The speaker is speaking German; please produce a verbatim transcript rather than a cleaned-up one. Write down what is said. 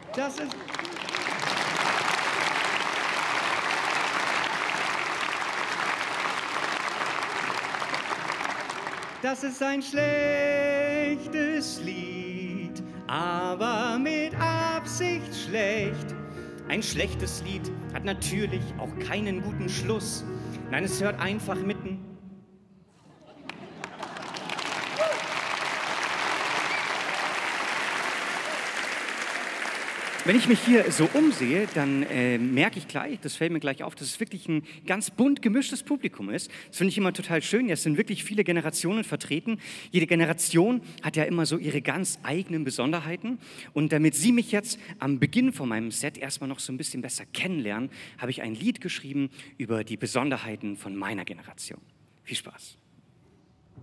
Das ist... Das ist ein schlechtes Lied, aber mit Absicht schlecht. Ein schlechtes Lied hat natürlich auch keinen guten Schluss. Nein, es hört einfach mitten. Wenn ich mich hier so umsehe, dann äh, merke ich gleich, das fällt mir gleich auf, dass es wirklich ein ganz bunt gemischtes Publikum ist. Das finde ich immer total schön. Es sind wirklich viele Generationen vertreten. Jede Generation hat ja immer so ihre ganz eigenen Besonderheiten. Und damit Sie mich jetzt am Beginn von meinem Set erstmal noch so ein bisschen besser kennenlernen, habe ich ein Lied geschrieben über die Besonderheiten von meiner Generation. Viel Spaß.